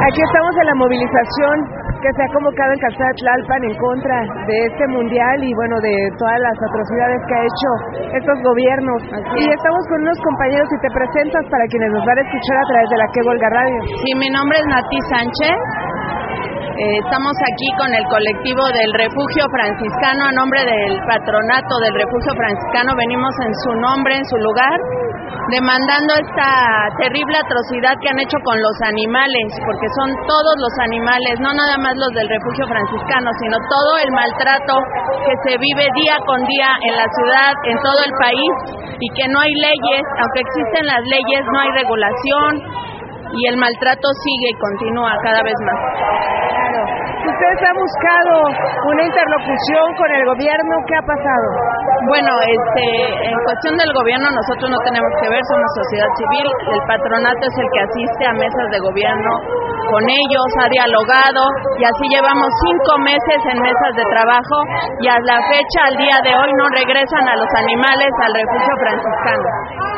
Aquí estamos en la movilización que se ha convocado en Calzada Tlalpan en contra de este mundial y bueno, de todas las atrocidades que ha hecho estos gobiernos. Y estamos con unos compañeros y te presentas para quienes nos van a escuchar a través de la Que Volga Radio. Sí, mi nombre es Nati Sánchez. Estamos aquí con el colectivo del Refugio Franciscano a nombre del patronato del Refugio Franciscano. Venimos en su nombre, en su lugar, demandando esta terrible atrocidad que han hecho con los animales, porque son todos los animales, no nada más los del Refugio Franciscano, sino todo el maltrato que se vive día con día en la ciudad, en todo el país, y que no hay leyes, aunque existen las leyes, no hay regulación, y el maltrato sigue y continúa cada vez más. Claro. ¿Ustedes han buscado una interlocución con el gobierno? ¿Qué ha pasado? Bueno, en cuestión del gobierno nosotros no tenemos que ver, somos sociedad civil, el patronato es el que asiste a mesas de gobierno con ellos, ha dialogado y así llevamos 5 meses en mesas de trabajo y a la fecha, al día de hoy, no regresan a los animales al refugio franciscano.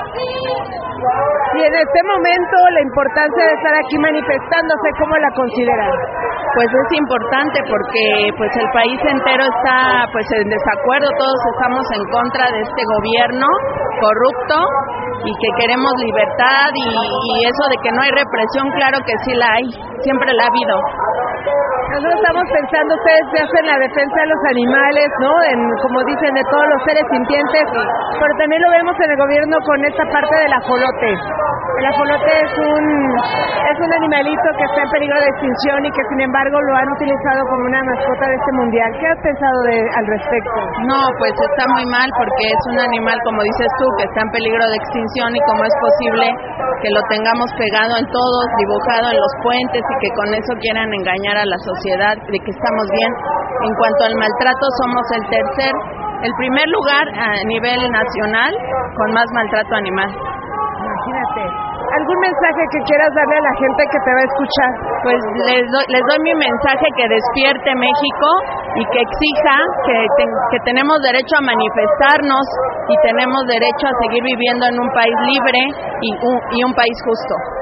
Y en este momento la importancia de estar aquí manifestándose, ¿cómo la consideran? Pues es importante porque pues el país entero está pues en desacuerdo, todos estamos en contra de este gobierno corrupto y que queremos libertad y eso de que no hay represión, claro que sí la hay, siempre la ha habido. Nosotros estamos pensando, ustedes se hacen la defensa de los animales, ¿no? Como dicen, de todos los seres sintientes, pero también lo vemos en el gobierno con esta parte del ajolote. El ajolote es un animalito que está en peligro de extinción y que sin embargo lo han utilizado como una mascota de este mundial. ¿Qué has pensado al respecto? No, pues está muy mal porque es un animal, como dices tú, que está en peligro de extinción y cómo es posible que lo tengamos pegado en todos, dibujado en los puentes y que con eso quieran engañar a la sociedad de que estamos bien. En cuanto al maltrato, somos el primer lugar a nivel nacional con más maltrato animal. Imagínate. ¿Algún mensaje que quieras darle a la gente que te va a escuchar? Pues les doy mi mensaje, que despierte México y que exija que tenemos derecho a manifestarnos y tenemos derecho a seguir viviendo en un país libre y un país justo.